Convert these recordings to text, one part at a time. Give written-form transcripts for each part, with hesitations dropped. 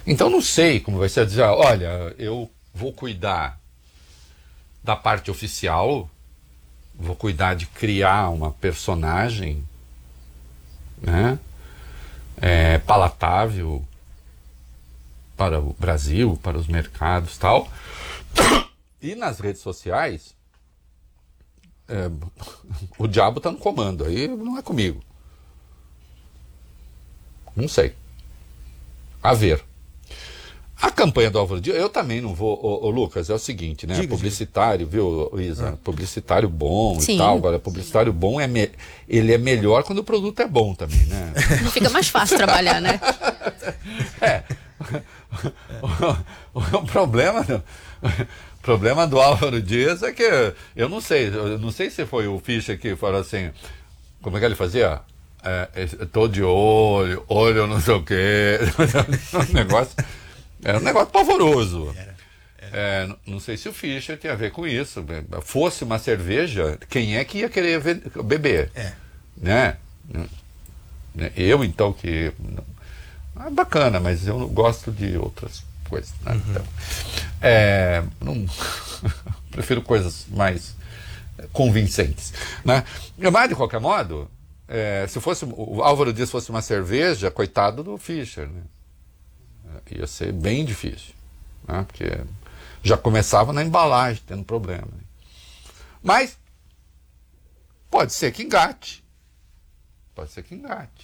Então não sei como vai ser dizer, olha, eu vou cuidar da parte oficial, vou cuidar de criar uma personagem, né, palatável para o Brasil, para os mercados e tal. E nas redes sociais, o diabo está no comando, aí não é comigo. Não sei. A ver. A campanha do Álvaro Dias, eu também não vou... Ô, Lucas, é o seguinte, né? Publicitário, viu, Isa? Publicitário bom e tal. Agora, publicitário bom, ele é melhor quando o produto é bom também, né? Não fica mais fácil trabalhar, né? O problema do Álvaro Dias é que eu não sei se foi o Fischer que falou assim, como é que ele fazia? Tô de olho não sei o quê. Era um negócio pavoroso. Não sei se o Fischer tinha a ver com isso. Fosse uma cerveja, quem é que ia querer beber? Né? Eu, então, que... É bacana, mas eu gosto de outras coisas. Né? Então, prefiro coisas mais convincentes. Né? Mas, de qualquer modo, se fosse o Álvaro Dias fosse uma cerveja, coitado do Fischer, né? Ia ser bem difícil, né? Porque já começava na embalagem, tendo problema. Mas pode ser que engate. Pode ser que engate.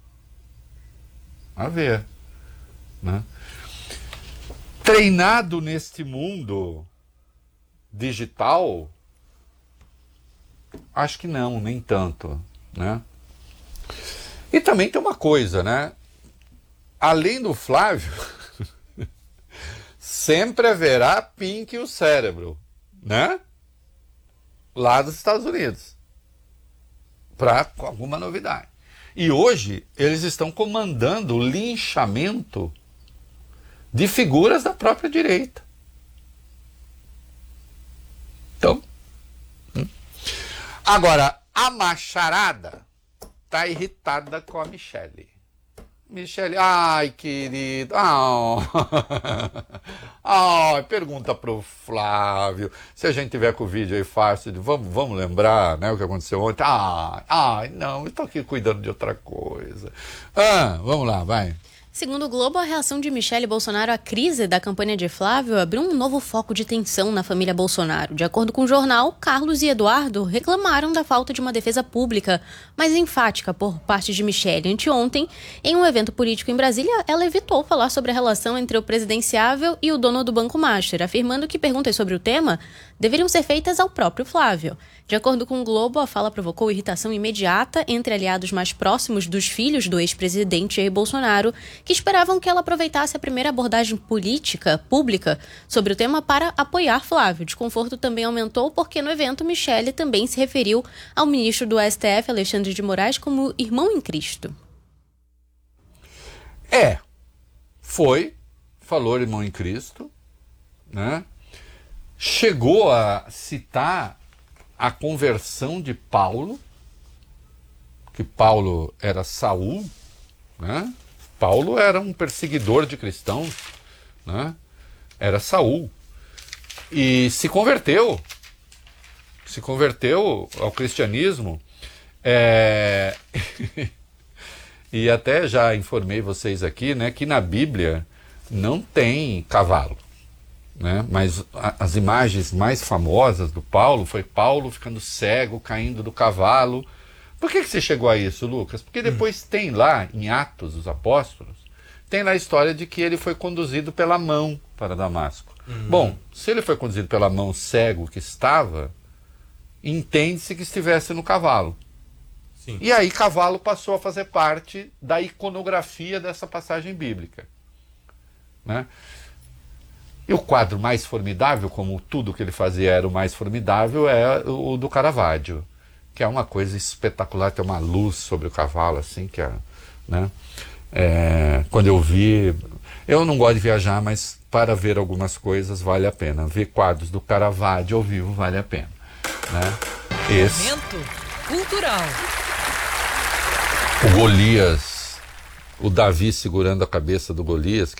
A ver. Né? Treinado neste mundo digital, acho que não, nem tanto. Né? E também tem uma coisa, né? Além do Flávio, sempre haverá Pink o cérebro, né? Lá dos Estados Unidos, para alguma novidade. E hoje eles estão comandando o linchamento de figuras da própria direita. Então, agora a macharada está irritada com a Michele. Michele, ai, querido, pergunta pro Flávio, se a gente tiver com o vídeo aí fácil, vamos lembrar, né, o que aconteceu ontem. Não, eu tô aqui cuidando de outra coisa. Vamos lá, vai. Segundo o Globo, a reação de Michele Bolsonaro à crise da campanha de Flávio abriu um novo foco de tensão na família Bolsonaro. De acordo com o jornal, Carlos e Eduardo reclamaram da falta de uma defesa pública mais enfática por parte de Michele. Anteontem, em um evento político em Brasília, ela evitou falar sobre a relação entre o presidenciável e o dono do Banco Master, afirmando que perguntas sobre o tema deveriam ser feitas ao próprio Flávio. De acordo com o Globo, a fala provocou irritação imediata entre aliados mais próximos dos filhos do ex-presidente Jair Bolsonaro, que esperavam que ela aproveitasse a primeira abordagem pública sobre o tema para apoiar Flávio. O desconforto também aumentou porque no evento Michele também se referiu ao ministro do STF, Alexandre de Moraes, como irmão em Cristo. Falou irmão em Cristo, né? Chegou a citar a conversão de Paulo, que Paulo era Saul, né? Paulo era um perseguidor de cristãos, né? Era Saul. E se converteu ao cristianismo. E até já informei vocês aqui, né, que na Bíblia não tem cavalo. Né? Mas as imagens mais famosas do Paulo foi Paulo ficando cego, caindo do cavalo. Por que você chegou a isso, Lucas? Porque depois tem lá, em Atos dos Apóstolos, tem lá a história de que ele foi conduzido pela mão para Damasco. Bom, se ele foi conduzido pela mão cego que estava, entende-se que estivesse no cavalo. Sim. E aí cavalo passou a fazer parte da iconografia dessa passagem bíblica. Né? E o quadro mais formidável, como tudo que ele fazia era o mais formidável, é o do Caravaggio, que é uma coisa espetacular, tem uma luz sobre o cavalo, assim, que é, né? Quando eu vi, eu não gosto de viajar, mas para ver algumas coisas vale a pena. Ver quadros do Caravaggio ao vivo vale a pena, né? Esse Momento cultural. O Golias, o Davi segurando a cabeça do Golias,